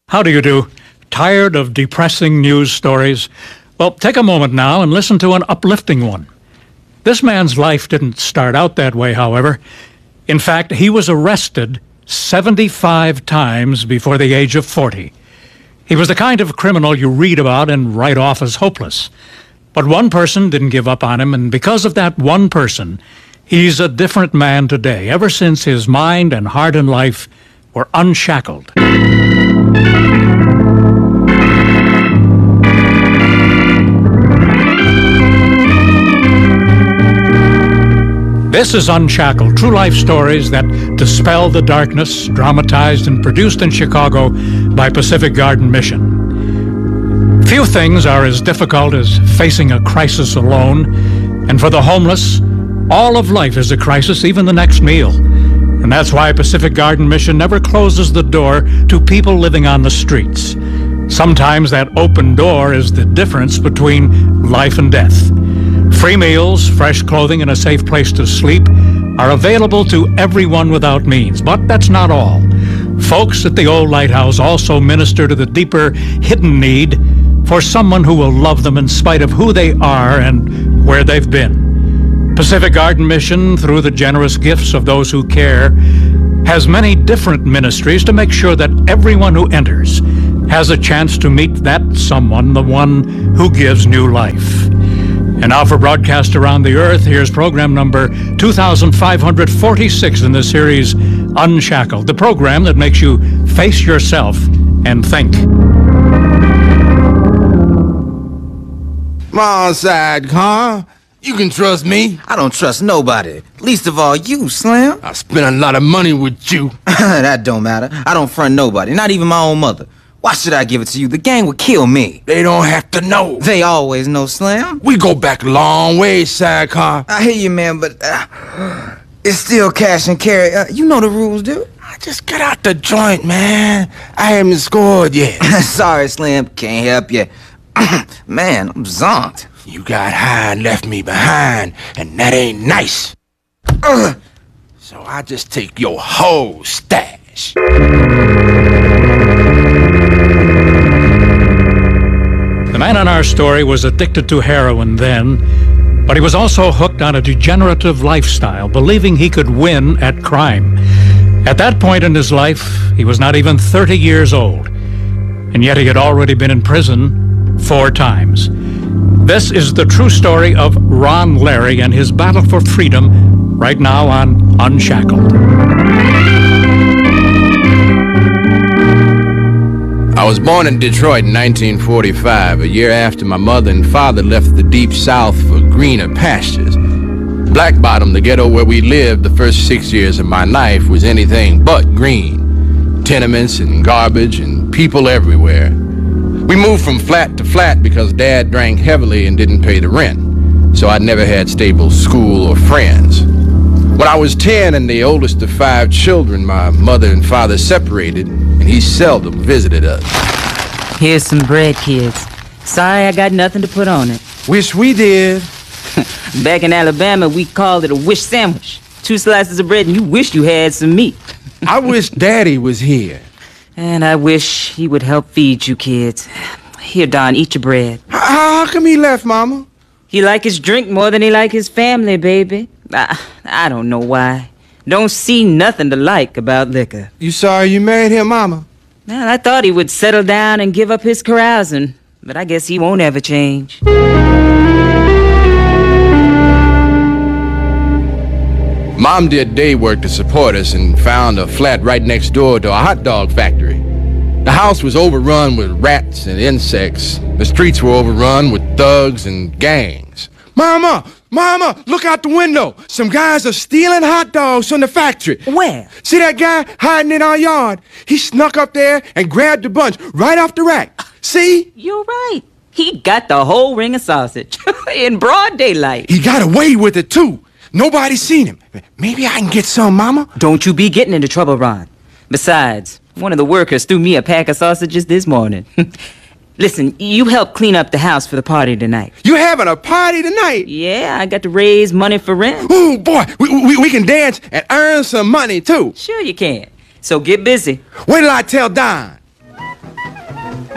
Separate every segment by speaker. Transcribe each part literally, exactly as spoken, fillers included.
Speaker 1: How do you do? Tired of depressing news stories? Well, take a moment now and listen to an uplifting one. This man's life didn't start out that way, however. In fact, he was arrested seventy-five times before the age of forty. He was the kind of criminal you read about and write off as hopeless. But one person didn't give up on him, and because of that one person, he's a different man today, ever since his mind and heart and life were unshackled. This is Unshackled, true life stories that dispel the darkness, dramatized and produced in Chicago by Pacific Garden Mission. Few things are as difficult as facing a crisis alone, and for the homeless, all of life is a crisis, even the next meal. And that's why Pacific Garden Mission never closes the door to people living on the streets. Sometimes that open door is the difference between life and death. Free meals, fresh clothing, and a safe place to sleep are available to everyone without means. But that's not all. Folks at the old lighthouse also minister to the deeper, hidden need for someone who will love them in spite of who they are and where they've been. Pacific Garden Mission, through the generous gifts of those who care, has many different ministries to make sure that everyone who enters has a chance to meet that someone, the one who gives new life. And now for broadcast around the earth, here's program number two thousand five hundred forty-six in the series Unshackled, the program that makes you face yourself and think.
Speaker 2: Come on, sidecar. You can trust me.
Speaker 3: I don't trust nobody. Least of all you, Slim.
Speaker 2: I spent a lot of money with you.
Speaker 3: That don't matter. I don't front nobody, not even my own mother. Why should I give it to you? The gang would kill me.
Speaker 2: They don't have to know.
Speaker 3: They always know, Slim.
Speaker 2: We go back a long ways, sidecar.
Speaker 3: I hear you, man, but uh, it's still cash and carry. Uh, you know the rules, dude.
Speaker 2: I just got out the joint, man. I haven't scored yet.
Speaker 3: Sorry, Slim. Can't help you. Man, I'm zonked.
Speaker 2: You got high and left me behind, and that ain't nice.
Speaker 3: Uh,
Speaker 2: so I just take your whole stash.
Speaker 1: The man in our story was addicted to heroin then, but he was also hooked on a degenerative lifestyle, believing he could win at crime. At that point in his life, he was not even thirty years old, and yet he had already been in prison four times. This is the true story of Ron Larry and his battle for freedom right now on Unshackled.
Speaker 2: I was born in Detroit in nineteen forty-five, a year after my mother and father left the deep south for greener pastures. Black Bottom, the ghetto where we lived the first six years of my life, was anything but green. Tenements and garbage and people everywhere. We moved from flat to flat because Dad drank heavily and didn't pay the rent, so I never had stable school or friends. When I was ten and the oldest of five children, my mother and father separated, and he seldom visited us.
Speaker 4: Here's some bread, kids. Sorry I got nothing to put on it.
Speaker 2: Wish we did.
Speaker 4: Back in Alabama, we called it a wish sandwich. Two slices of bread and you wish you had some meat.
Speaker 2: I wish Daddy was here.
Speaker 4: And I wish he would help feed you kids. Here, Don, eat your bread.
Speaker 2: How, how come he left, Mama?
Speaker 4: He like his drink more than he like his family, baby. I, I don't know why. Don't see nothing to like about liquor.
Speaker 2: You sorry you married him, Mama?
Speaker 4: Well, I thought he would settle down and give up his carousing, but I guess he won't ever change.
Speaker 2: Mom did day work to support us and found a flat right next door to a hot dog factory. The house was overrun with rats and insects. The streets were overrun with thugs and gangs. Mama! Mama! Look out the window! Some guys are stealing hot dogs from the factory.
Speaker 4: Where?
Speaker 2: See that guy hiding in our yard? He snuck up there and grabbed a bunch right off the rack. See?
Speaker 4: You're right. He got the whole ring of sausage in broad daylight.
Speaker 2: He got away with it, too. Nobody's seen him. Maybe I can get some, Mama.
Speaker 4: Don't you be getting into trouble, Ron. Besides, one of the workers threw me a pack of sausages this morning. Listen, you help clean up the house for the party tonight.
Speaker 2: You having a party tonight?
Speaker 4: Yeah, I got to raise money for rent.
Speaker 2: Ooh, boy, we, we, we can dance and earn some money, too.
Speaker 4: Sure you can. So get busy.
Speaker 2: Wait till I tell Don.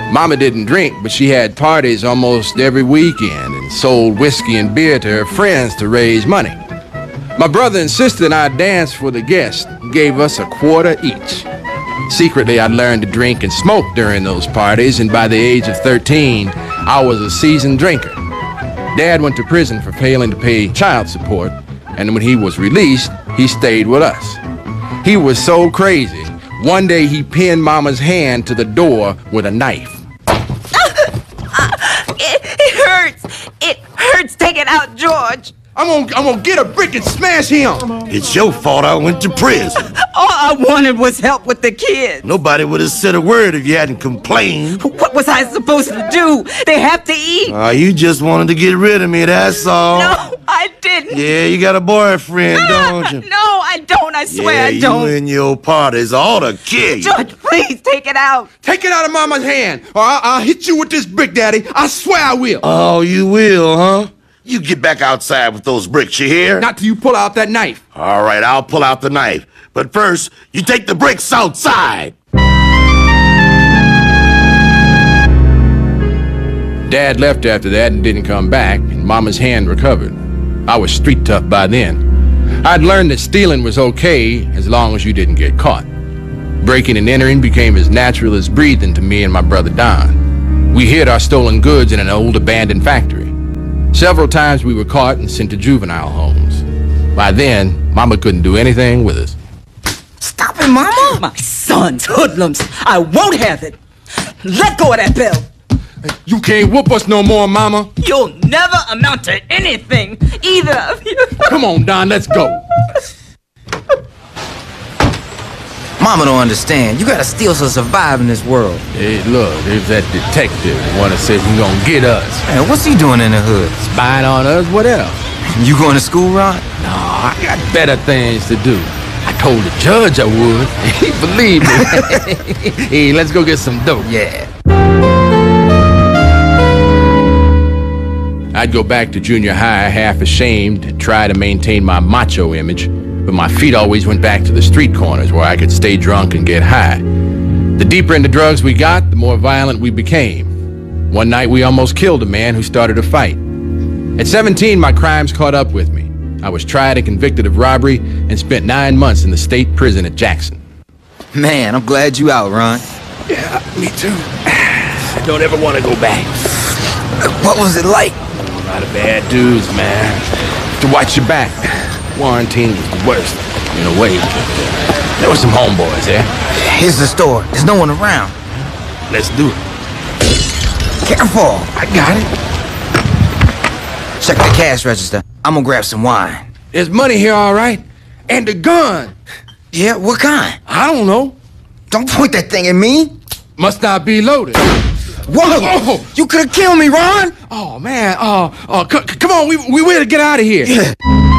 Speaker 2: Mama didn't drink, but she had parties almost every weekend and sold whiskey and beer to her friends to raise money. My brother and sister and I danced for the guests and gave us a quarter each. Secretly, I learned to drink and smoke during those parties, and by the age of thirteen, I was a seasoned drinker. Dad went to prison for failing to pay child support, and when he was released, he stayed with us. He was so crazy, one day he pinned Mama's hand to the door with a knife.
Speaker 5: It, it hurts. It hurts. Take it out, George.
Speaker 2: I'm gonna, I'm gonna get a brick and smash him.
Speaker 6: It's your fault I went to prison.
Speaker 5: All I wanted was help with the kids.
Speaker 6: Nobody would have said a word if you hadn't complained.
Speaker 5: What was I supposed to do? They have to eat.
Speaker 6: Uh, you just wanted to get rid of me, that's all.
Speaker 5: No, I didn't.
Speaker 6: Yeah, you got a boyfriend, don't you?
Speaker 5: No, I don't. I swear
Speaker 6: yeah,
Speaker 5: I don't.
Speaker 6: you and your parties ought to kill you.
Speaker 5: George, please take it out.
Speaker 2: Take it out of Mama's hand, or I'll, I'll hit you with this brick, Daddy. I swear I will.
Speaker 6: Oh, you will, huh? You get back outside with those bricks, you hear?
Speaker 2: Not till you pull out that knife.
Speaker 6: All right, I'll pull out the knife. But first, you take the bricks outside.
Speaker 2: Dad left after that and didn't come back, and Mama's hand recovered. I was street tough by then. I'd learned that stealing was okay as long as you didn't get caught. Breaking and entering became as natural as breathing to me and my brother Don. We hid our stolen goods in an old abandoned factory. Several times we were caught and sent to juvenile homes. By then, Mama couldn't do anything with us.
Speaker 5: Stop it, Mama. My son's hoodlums. I won't have it. Let go of that bell.
Speaker 2: You can't whoop us no more, Mama.
Speaker 5: You'll never amount to anything, either of you.
Speaker 2: Come on, Don, let's go.
Speaker 3: Mama don't understand. You gotta steal to survive in this world.
Speaker 2: Hey, look, there's that detective the one that said he's gonna get us.
Speaker 3: Man, what's he doing in the hood?
Speaker 2: Spying on us? What else?
Speaker 3: You going to school, Ron?
Speaker 2: No, I got better things to do. I told the judge I would. He believed me. Hey, let's go get some dope.
Speaker 3: Yeah.
Speaker 2: I'd go back to junior high half ashamed and try to maintain my macho image, but my feet always went back to the street corners where I could stay drunk and get high. The deeper into drugs we got, the more violent we became. One night we almost killed a man who started a fight. At seventeen, my crimes caught up with me. I was tried and convicted of robbery and spent nine months in the state prison at Jackson.
Speaker 3: Man, I'm glad you out, Ron.
Speaker 2: Yeah, me too. I don't ever want to go back.
Speaker 3: What was it like?
Speaker 2: A lot of bad dudes, man. To watch your back. Quarantine was the worst, in a way. There were some homeboys there.
Speaker 3: Here's the store. There's no one around.
Speaker 2: Let's do it.
Speaker 3: Careful.
Speaker 2: I got it.
Speaker 3: Check the cash register. I'm gonna grab some wine.
Speaker 2: There's money here, all right? And a gun.
Speaker 3: Yeah, what kind?
Speaker 2: I don't know.
Speaker 3: Don't point that thing at me.
Speaker 2: Must not be loaded.
Speaker 3: Whoa!
Speaker 2: Oh.
Speaker 3: You could have killed me, Ron!
Speaker 2: Oh, man. Uh, uh, c- c- come on, we we gotta get out of here.
Speaker 3: Yeah.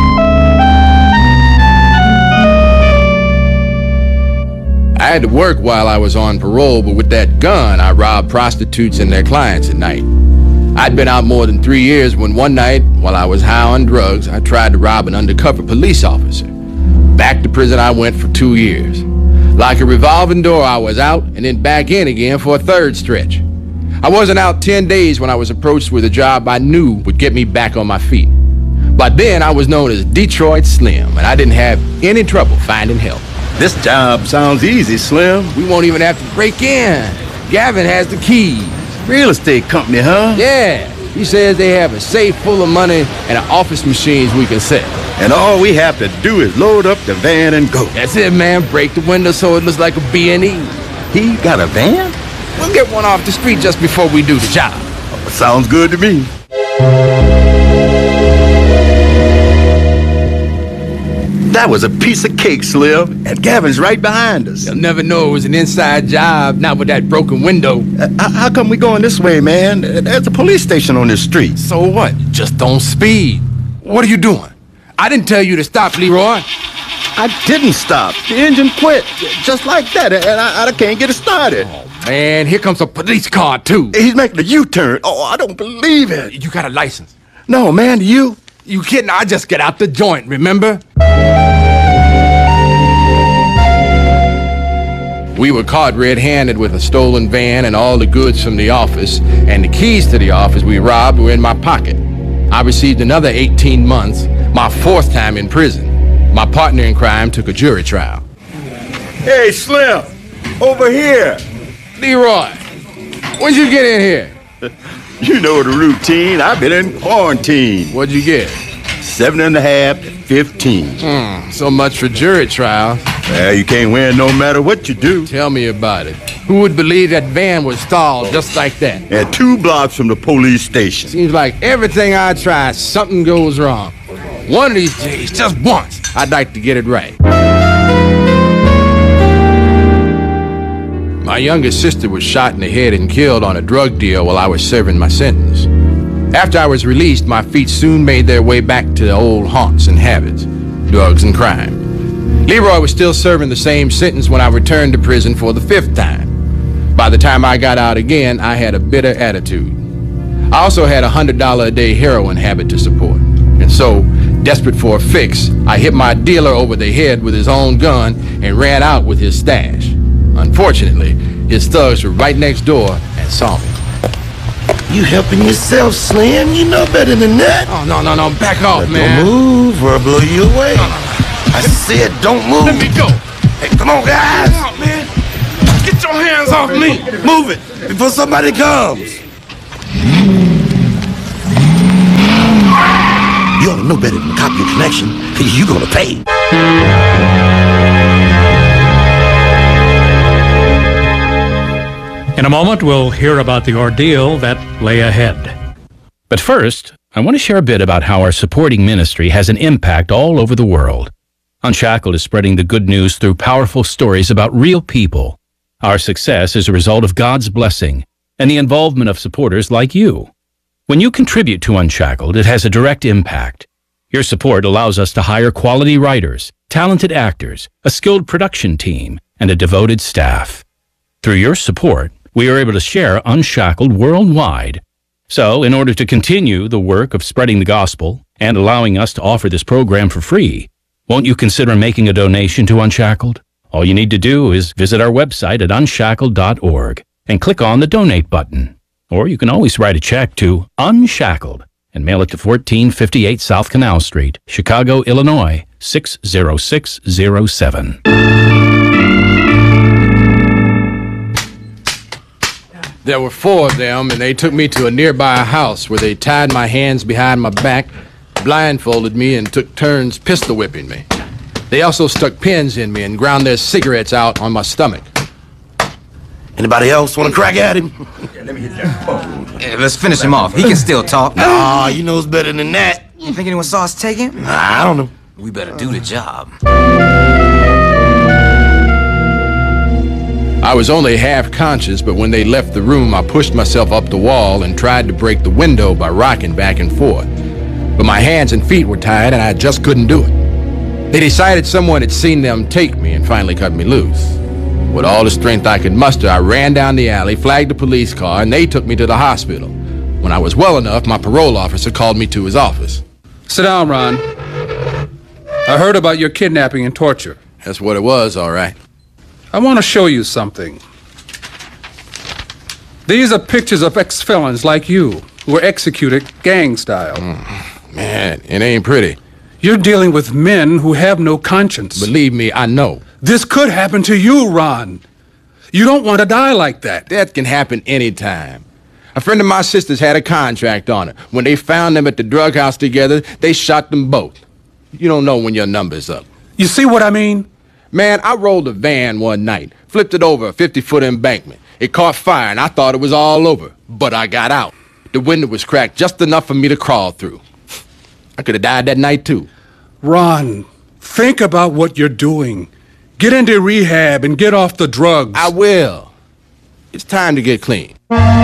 Speaker 2: I had to work while I was on parole, but with that gun, I robbed prostitutes and their clients at night. I'd been out more than three years when one night, while I was high on drugs, I tried to rob an undercover police officer. Back to prison I went for two years. Like a revolving door, I was out and then back in again for a third stretch. I wasn't out ten days when I was approached with a job I knew would get me back on my feet. By then, I was known as Detroit Slim, and I didn't have any trouble finding help.
Speaker 7: This job sounds easy, Slim.
Speaker 2: We won't even have to break in. Gavin has the keys.
Speaker 7: Real estate company, huh?
Speaker 2: Yeah, he says they have a safe full of money and office machines we can sell.
Speaker 7: And all we have to do is load up the van and go.
Speaker 2: That's it, man. Break the window so it looks like a B and E.
Speaker 7: He got a van?
Speaker 2: We'll get one off the street just before we do the job.
Speaker 7: Sounds good to me. That was a piece of cake, Slim, and Gavin's right behind us.
Speaker 2: You'll never know it was an inside job, not with that broken window.
Speaker 7: Uh, how come we going this way, man? There's a police station on this street.
Speaker 2: So what? Just don't speed. What are you doing? I didn't tell you to stop, Leroy.
Speaker 7: I didn't stop. The engine quit, just like that, and I, I can't get it started.
Speaker 2: Oh, man, here comes a police car, too.
Speaker 7: He's making a U-turn. Oh, I don't believe it.
Speaker 2: You got a license?
Speaker 7: No, man, you...
Speaker 2: You kidding? I just get out the joint, remember? We were caught red-handed with a stolen van and all the goods from the office, and the keys to the office we robbed were in my pocket. I received another eighteen months, my fourth time in prison. My partner in crime took a jury trial.
Speaker 6: Hey, Slim, over here.
Speaker 2: Leroy, when'd you get in here?
Speaker 6: You know the routine. I've been in quarantine.
Speaker 2: What'd you get?
Speaker 6: Seven and a half to fifteen.
Speaker 2: Hmm, so much for jury trial.
Speaker 6: Well, you can't win no matter what you do.
Speaker 2: Tell me about it. Who would believe that van was stalled just like that?
Speaker 6: At two blocks from the police station.
Speaker 2: Seems like everything I try, something goes wrong. One of these days, just once, I'd like to get it right. My youngest sister was shot in the head and killed on a drug deal while I was serving my sentence. After I was released, my feet soon made their way back to the old haunts and habits, drugs and crime. Leroy was still serving the same sentence when I returned to prison for the fifth time. By the time I got out again, I had a bitter attitude. I also had a one hundred dollars a day heroin habit to support. And so, desperate for a fix, I hit my dealer over the head with his own gun and ran out with his stash. Unfortunately, his thugs were right next door and saw me.
Speaker 6: You helping yourself, Slim? You know better than that.
Speaker 2: Oh, no, no, no, back off,
Speaker 6: But
Speaker 2: man.
Speaker 6: Don't move or I'll blow you away.
Speaker 2: No, no, no.
Speaker 6: I said don't move.
Speaker 2: Let me go.
Speaker 6: Hey, come on, guys.
Speaker 2: Come on, man. Get your hands off me.
Speaker 6: Move it before somebody comes. You ought to know better than cop your connection. You gonna pay.
Speaker 1: In a moment, we'll hear about the ordeal that lay ahead.
Speaker 8: But first, I want to share a bit about how our supporting ministry has an impact all over the world. Unshackled is spreading the good news through powerful stories about real people. Our success is a result of God's blessing and the involvement of supporters like you. When you contribute to Unshackled, it has a direct impact. Your support allows us to hire quality writers, talented actors, a skilled production team, and a devoted staff. Through your support, we are able to share Unshackled worldwide. So, in order to continue the work of spreading the gospel and allowing us to offer this program for free, won't you consider making a donation to Unshackled? All you need to do is visit our website at unshackled dot org and click on the donate button. Or you can always write a check to Unshackled and mail it to fourteen fifty-eight South Canal Street, Chicago, Illinois, six zero six zero seven.
Speaker 2: There were four of them, and they took me to a nearby house where they tied my hands behind my back, blindfolded me, and took turns pistol whipping me. They also stuck pins in me and ground their cigarettes out on my stomach.
Speaker 6: Anybody else want to crack at him?
Speaker 3: Yeah, let's finish him off. He can still talk.
Speaker 6: Nah, he knows better than that.
Speaker 3: You think anyone saw us take him?
Speaker 6: I don't know.
Speaker 3: We better do the job.
Speaker 2: I was only half conscious, but when they left the room, I pushed myself up the wall and tried to break the window by rocking back and forth. But my hands and feet were tied, and I just couldn't do it. They decided someone had seen them take me and finally cut me loose. With all the strength I could muster, I ran down the alley, flagged a police car, and they took me to the hospital. When I was well enough, my parole officer called me to his office.
Speaker 9: Sit down, Ron. I heard about your kidnapping and torture.
Speaker 2: That's what it was, all right.
Speaker 9: I want to show you something. These are pictures of ex-felons like you who were executed gang style.
Speaker 2: Mm, man, it ain't pretty.
Speaker 9: You're dealing with men who have no conscience.
Speaker 2: Believe me, I know.
Speaker 9: This could happen to you, Ron. You don't want to die like that.
Speaker 2: That can happen anytime. A friend of my sister's had a contract on it. When they found them at the drug house together, they shot them both. You don't know when your number's up.
Speaker 9: You see what I mean?
Speaker 2: Man, I rolled a van one night, flipped it over a fifty-foot embankment. It caught fire, and I thought it was all over. But I got out. The window was cracked just enough for me to crawl through. I could have died that night, too.
Speaker 9: Ron, think about what you're doing. Get into rehab and get off the drugs.
Speaker 2: I will. It's time to get clean.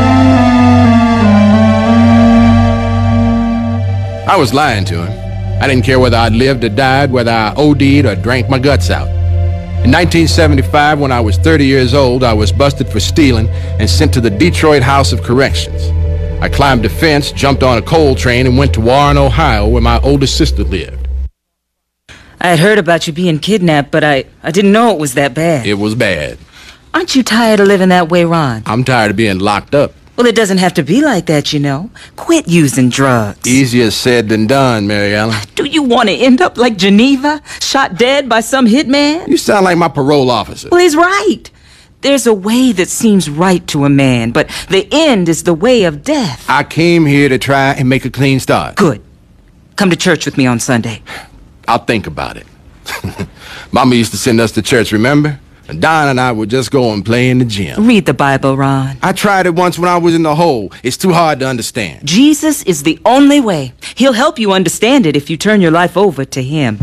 Speaker 2: I was lying to him. I didn't care whether I lived or died, whether I OD'd or drank my guts out. In nineteen seventy-five, when I was thirty years old, I was busted for stealing and sent to the Detroit House of Corrections. I climbed a fence, jumped on a coal train, and went to Warren, Ohio, where my oldest sister lived.
Speaker 4: I had heard about you being kidnapped, but I, I didn't know it was that bad.
Speaker 2: It was bad.
Speaker 4: Aren't you tired of living that way, Ron?
Speaker 2: I'm tired of being locked up.
Speaker 4: Well, it doesn't have to be like that, you know. Quit using drugs.
Speaker 2: Easier said than done, Mary Ellen.
Speaker 4: Do you want to end up like Geneva, shot dead by some hitman?
Speaker 2: You sound like my parole officer.
Speaker 4: Well, he's right. There's a way that seems right to a man, but the end is the way of death.
Speaker 2: I came here to try and make a clean start.
Speaker 4: Good. Come to church with me on Sunday.
Speaker 2: I'll think about it. Mama used to send us to church, remember? And Don and I would just go and play in the gym.
Speaker 4: Read the Bible, Ron.
Speaker 2: I tried it once when I was in the hole. It's too hard to understand.
Speaker 4: Jesus is the only way. He'll help you understand it if you turn your life over to him.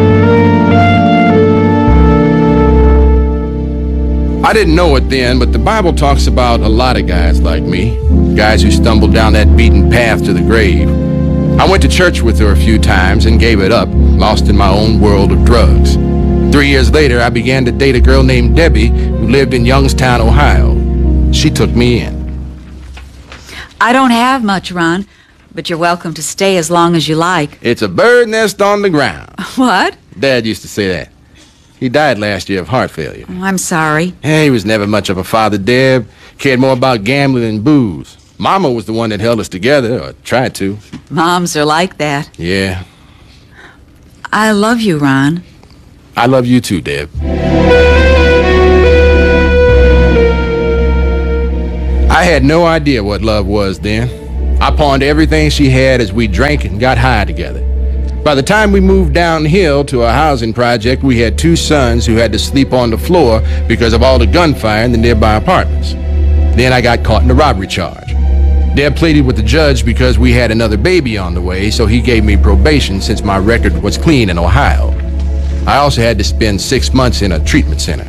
Speaker 2: I didn't know it then, but the Bible talks about a lot of guys like me. Guys who stumbled down that beaten path to the grave. I went to church with her a few times and gave it up, lost in my own world of drugs. Three years later, I began to date a girl named Debbie who lived in Youngstown, Ohio. She took me in.
Speaker 10: I don't have much, Ron, but you're welcome to stay as long as you like.
Speaker 2: It's a bird nest on the ground.
Speaker 10: What?
Speaker 2: Dad used to say that. He died last year of heart failure.
Speaker 10: Oh, I'm sorry.
Speaker 2: Hey, he was never much of a father, Deb. Cared more about gambling than booze. Mama was the one that held us together, or tried to.
Speaker 10: Moms are like that.
Speaker 2: Yeah.
Speaker 10: I love you, Ron.
Speaker 2: I love you too, Deb. I had no idea what love was then. I pawned everything she had as we drank and got high together. By the time we moved downhill to a housing project, we had two sons who had to sleep on the floor because of all the gunfire in the nearby apartments. Then I got caught in a robbery charge. Deb pleaded with the judge because we had another baby on the way, so he gave me probation since my record was clean in Ohio. I also had to spend six months in a treatment center.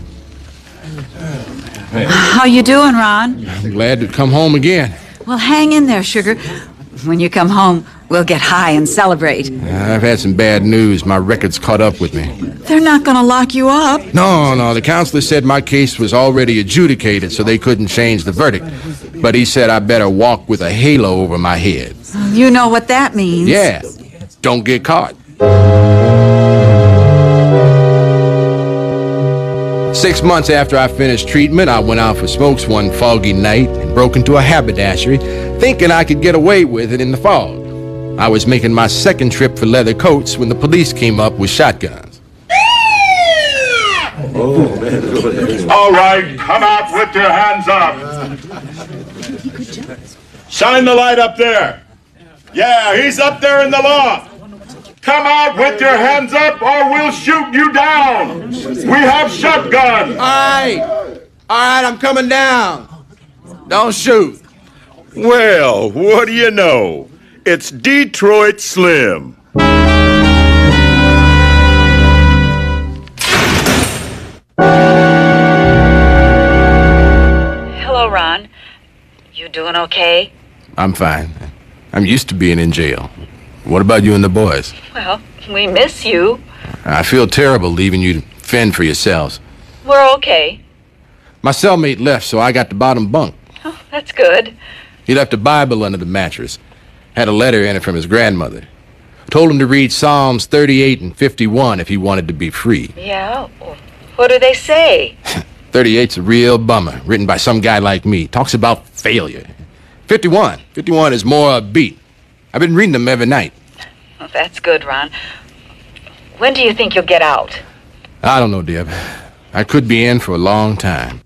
Speaker 10: How you doing, Ron?
Speaker 2: I'm glad to come home again.
Speaker 10: Well, hang in there, sugar. When you come home, we'll get high and celebrate.
Speaker 2: I've had some bad news. My record's caught up with me.
Speaker 10: They're not going to lock you up.
Speaker 2: No, no. The counselor said my case was already adjudicated, so they couldn't change the verdict. But he said I better walk with a halo over my head.
Speaker 10: You know what that means.
Speaker 2: Yeah. Don't get caught. Six months after I finished treatment, I went out for smokes one foggy night and broke into a haberdashery, thinking I could get away with it in the fog. I was making my second trip for leather coats when the police came up with shotguns.
Speaker 11: All right, come out with your hands up. Shine the light up there. Yeah, he's up there in the loft. Come out with your hands up or we'll shoot you down. We have shotguns.
Speaker 2: All right. All right, I'm coming down. Don't shoot.
Speaker 11: Well, what do you know? It's Detroit Slim.
Speaker 10: Hello, Ron. You doing okay?
Speaker 2: I'm fine. I'm used to being in jail. What about you and the boys?
Speaker 10: Well, we miss you.
Speaker 2: I feel terrible leaving you to fend for yourselves.
Speaker 10: We're okay.
Speaker 2: My cellmate left, so I got the bottom bunk.
Speaker 10: Oh, that's good.
Speaker 2: He left a Bible under the mattress. Had a letter in it from his grandmother. Told him to read Psalms thirty-eight and fifty-one if he wanted to be free.
Speaker 10: Yeah? What do they say?
Speaker 2: thirty-eight's a real bummer, written by some guy like me. Talks about failure. fifty-one. fifty-one is more upbeat. I've been reading them every night.
Speaker 10: Well, that's good, Ron. When do you think you'll get out?
Speaker 2: I don't know, Deb. I could be in for a long time.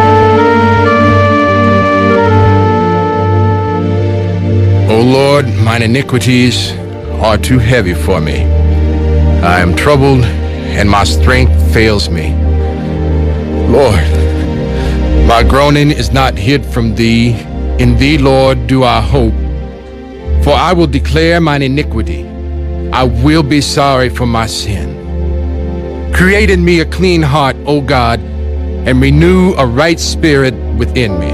Speaker 2: O Lord, mine iniquities are too heavy for me. I am troubled, and my strength fails me. Lord, my groaning is not hid from thee. In thee, Lord, do I hope. For I will declare mine iniquity. I will be sorry for my sin. Create in me a clean heart, O God, and renew a right spirit within me.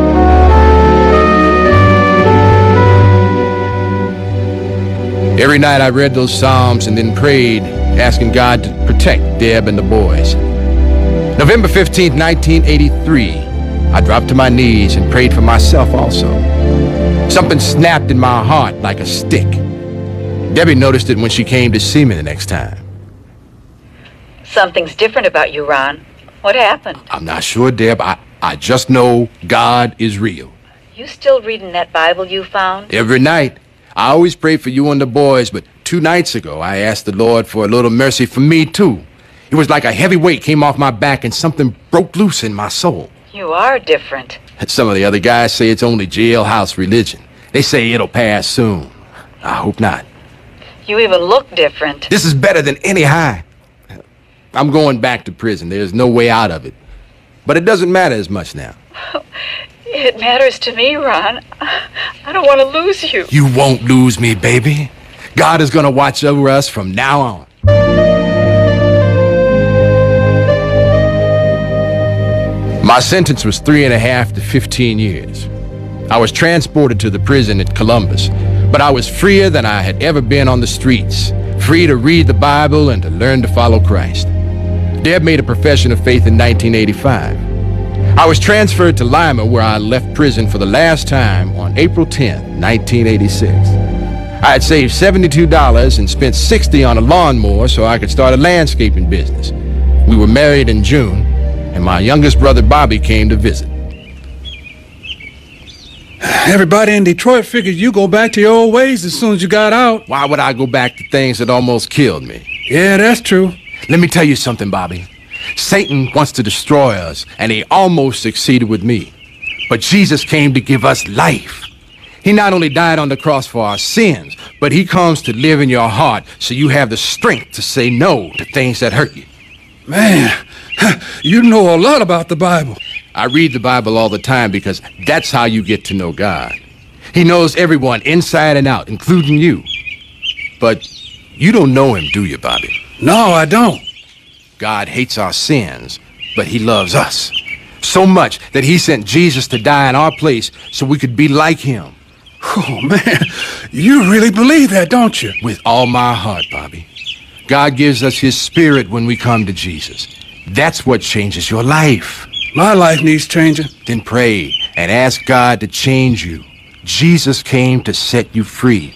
Speaker 2: Every night I read those Psalms and then prayed, asking God to protect Deb and the boys. November fifteenth, nineteen eighty-three, I dropped to my knees and prayed for myself also. Something snapped in my heart like a stick. Debbie noticed it when she came to see me the next time.
Speaker 10: Something's different about you, Ron. What happened?
Speaker 2: I'm not sure, Deb. I, I just know God is real.
Speaker 10: You still reading that Bible you found?
Speaker 2: Every night. I always pray for you and the boys, but two nights ago I asked the Lord for a little mercy for me, too. It was like a heavy weight came off my back and something broke loose in my soul.
Speaker 10: You are different.
Speaker 2: Some of the other guys say it's only jailhouse religion. They say it'll pass soon. I hope not.
Speaker 10: You even look different.
Speaker 2: This is better than any high. I'm going back to prison. There's no way out of it. But it doesn't matter as much now.
Speaker 10: It matters to me, Ron. I don't want to lose you.
Speaker 2: You won't lose me, baby. God is going to watch over us from now on. My sentence was three and a half to fifteen years. I was transported to the prison at Columbus, but I was freer than I had ever been on the streets, free to read the Bible and to learn to follow Christ. Deb made a profession of faith in nineteen eighty-five. I was transferred to Lima, where I left prison for the last time on April tenth, nineteen eighty-six. I had saved seventy-two dollars and spent sixty dollars on a lawnmower so I could start a landscaping business. We were married in June, and my youngest brother Bobby came to visit.
Speaker 9: Everybody in Detroit figured you go back to your old ways as soon as you got out.
Speaker 2: Why would I go back to things that almost killed me?
Speaker 9: Yeah, that's true.
Speaker 2: Let me tell you something, Bobby. Satan wants to destroy us, and he almost succeeded with me. But Jesus came to give us life. He not only died on the cross for our sins, but he comes to live in your heart so you have the strength to say no to things that hurt you.
Speaker 9: Man, you know a lot about the Bible.
Speaker 2: I read the Bible all the time because that's how you get to know God. He knows everyone inside and out, including you. But you don't know him, do you, Bobby?
Speaker 9: No, I don't.
Speaker 2: God hates our sins, but he loves us so much that he sent Jesus to die in our place so we could be like him.
Speaker 9: Oh, man, you really believe that, don't you?
Speaker 2: With all my heart, Bobby. God gives us his spirit when we come to Jesus. That's what changes your life.
Speaker 9: My life needs changing.
Speaker 2: Then pray and ask God to change you. Jesus came to set you free.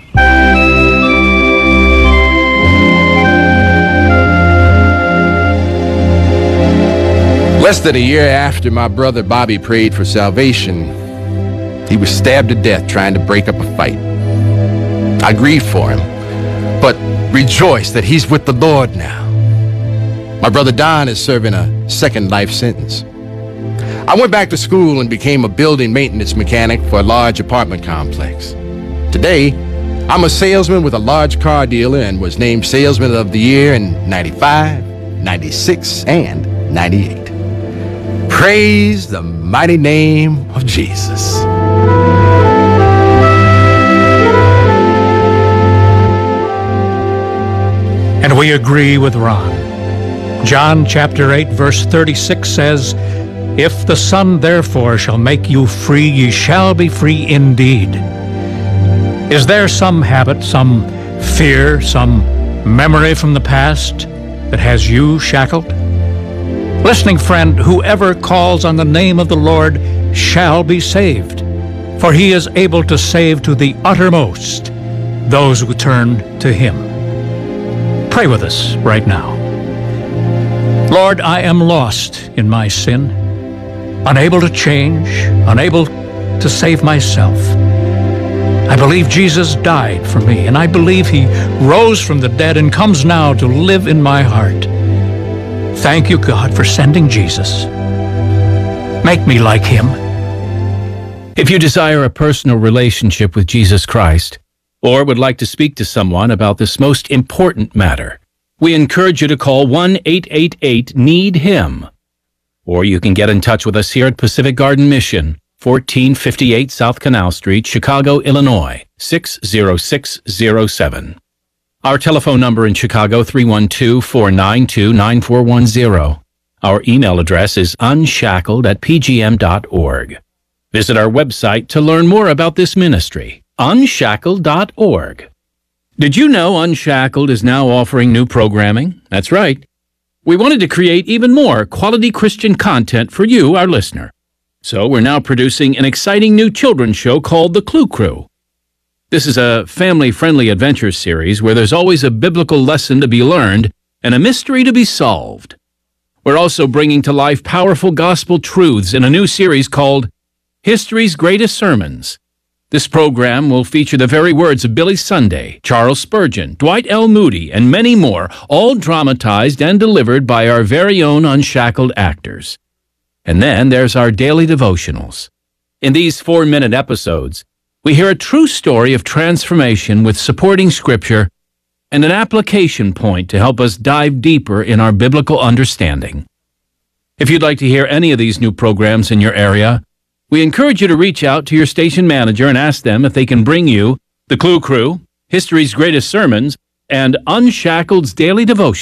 Speaker 2: Less than a year after my brother Bobby prayed for salvation, he was stabbed to death trying to break up a fight. I grieved for him, but rejoice that he's with the Lord now. My brother Don is serving a second life sentence. I went back to school and became a building maintenance mechanic for a large apartment complex. Today, I'm a salesman with a large car dealer and was named Salesman of the Year in ninety-five, ninety-six, and ninety-eight. Praise the mighty name of Jesus.
Speaker 1: And we agree with Ron. John chapter eight, verse thirty-six says, "If the Son therefore shall make you free, ye shall be free indeed." Is there some habit, some fear, some memory from the past that has you shackled? Listening friend, whoever calls on the name of the Lord shall be saved, for he is able to save to the uttermost those who turn to him. Pray with us right now. Lord, I am lost in my sin, unable to change, unable to save myself. I believe Jesus died for me, and I believe he rose from the dead and comes now to live in my heart. Thank you, God, for sending Jesus. Make me like him.
Speaker 8: If you desire a personal relationship with Jesus Christ, or would like to speak to someone about this most important matter, we encourage you to call one eight eight eight need him. Or you can get in touch with us here at Pacific Garden Mission, fourteen fifty-eight South Canal Street, Chicago, Illinois, six zero six zero seven. Our telephone number in Chicago, three one two, four nine two, nine four one zero. Our email address is unshackled at p g m dot org. Visit our website to learn more about this ministry, unshackled dot org. Did you know Unshackled is now offering new programming? That's right. We wanted to create even more quality Christian content for you, our listener. So we're now producing an exciting new children's show called The Clue Crew. This is a family-friendly adventure series where there's always a biblical lesson to be learned and a mystery to be solved. We're also bringing to life powerful gospel truths in a new series called History's Greatest Sermons. This program will feature the very words of Billy Sunday, Charles Spurgeon, Dwight L. Moody, and many more, all dramatized and delivered by our very own unshackled actors. And then there's our daily devotionals. In these four-minute episodes, we hear a true story of transformation with supporting scripture and an application point to help us dive deeper in our biblical understanding. If you'd like to hear any of these new programs in your area, we encourage you to reach out to your station manager and ask them if they can bring you The Clue Crew, History's Greatest Sermons, and Unshackled's Daily Devotion.